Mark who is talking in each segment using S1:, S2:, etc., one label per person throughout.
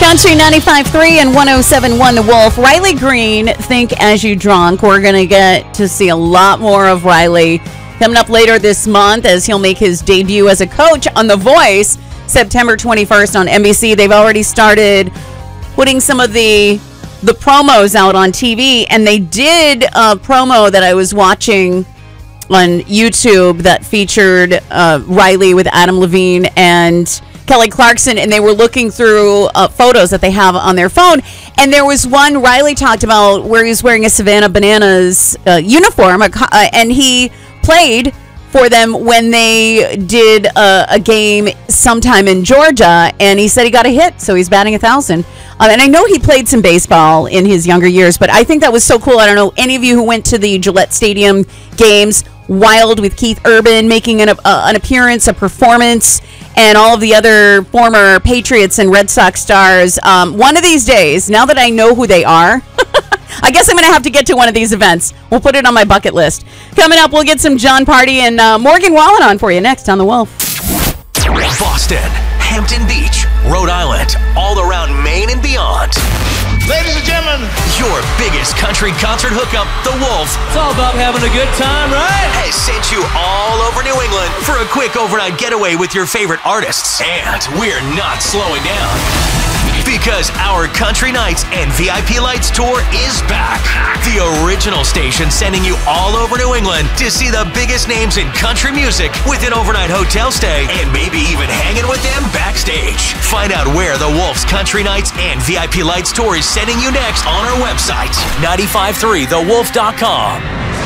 S1: Country 95.3 and 107.1 The Wolf. Riley Green, Think As You Drunk. We're going to get to see a lot more of Riley coming up later this month as he'll make his debut as a coach on The Voice September 21st on NBC. They've already started putting some of the promos out on TV, and they did a promo that I was watching on YouTube that featured Riley with Adam Levine and Kelly Clarkson, and they were looking through photos that they have on their phone, and there was one Riley talked about where he was wearing a Savannah Bananas uniform, and he played for them when they did a game sometime in Georgia, and he said he got a hit, so he's batting 1,000. And I know he played some baseball in his younger years, but I think that was so cool. I don't know, any of you who went to the Gillette Stadium games, Wild with Keith Urban making an appearance, a performance, and all of the other former Patriots and Red Sox stars. One of these days, now that I know who they are, I guess I'm going to have to get to one of these events. We'll put it on my bucket list. Coming up, we'll get some John Party and Morgan Wallen on for you next on The Wolf.
S2: Boston, Hampton Beach, Rhode Island, all around Maine and beyond.
S3: Ladies and gentlemen,
S2: your biggest country concert hookup, The Wolf.
S4: It's all about having a good time, right?
S2: Has sent you all over New England for a quick overnight getaway with your favorite artists. And we're not slowing down, because our Country Nights and VIP Lights tour is back. The original station sending you all over New England to see the biggest names in country music with an overnight hotel stay and maybe even hanging with them backstage. Find out where the Wolf's Country Nights and VIP Lights tour is sending you next on our website, 953thewolf.com.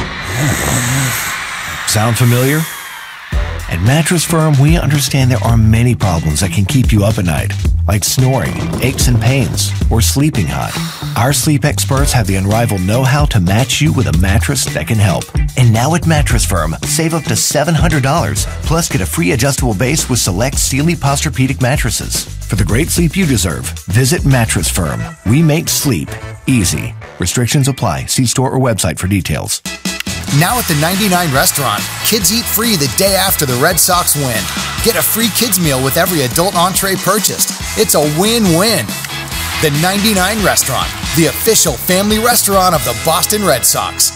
S5: Sound familiar? At Mattress Firm, we understand there are many problems that can keep you up at night, like snoring, aches and pains, or sleeping hot. Our sleep experts have the unrivaled know-how to match you with a mattress that can help. And now at Mattress Firm, save up to $700, plus get a free adjustable base with select Sealy Posturepedic mattresses. For the great sleep you deserve, visit Mattress Firm. We make sleep easy. Restrictions apply. See store or website for details.
S6: Now at the 99 Restaurant, kids eat free the day after the Red Sox win. Get a free kids meal with every adult entree purchased. It's a win-win. The 99 Restaurant, the official family restaurant of the Boston Red Sox.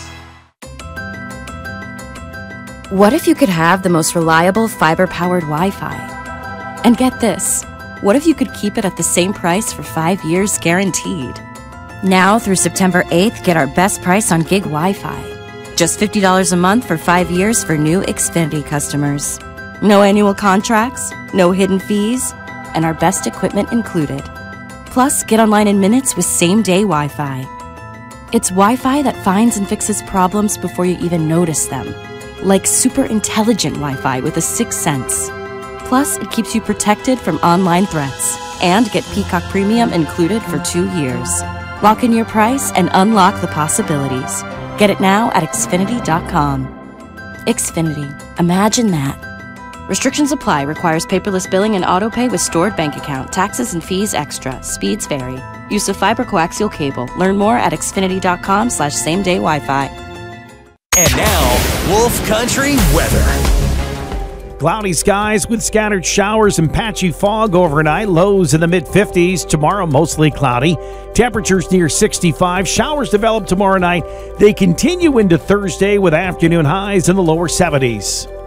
S7: What if you could have the most reliable fiber-powered Wi-Fi? And get this, what if you could keep it at the same price for 5 years guaranteed? Now through September 8th, get our best price on gig Wi-Fi. Just $50 a month for 5 years for new Xfinity customers. No annual contracts, no hidden fees, and our best equipment included. Plus, get online in minutes with same-day Wi-Fi. It's Wi-Fi that finds and fixes problems before you even notice them, like super intelligent Wi-Fi with a sixth sense. Plus, it keeps you protected from online threats. And get Peacock Premium included for 2 years. Lock in your price and unlock the possibilities. Get it now at Xfinity.com. Xfinity. Imagine that. Restrictions apply. Requires paperless billing and auto-pay with stored bank account. Taxes and fees extra. Speeds vary. Use of fiber coaxial cable. Learn more at Xfinity.com/same-day Wi-Fi.
S2: And now, Wolf Country weather.
S8: Cloudy skies with scattered showers and patchy fog overnight. Lows in the mid-50s. Tomorrow, mostly cloudy. Temperatures near 65. Showers develop tomorrow night. They continue into Thursday with afternoon highs in the lower 70s.